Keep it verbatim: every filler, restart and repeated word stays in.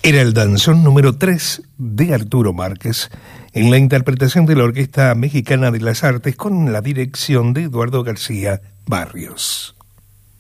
Era el danzón número tres de Arturo Márquez, en la interpretación de la Orquesta Mexicana de las Artes con la dirección de Eduardo García Barrios.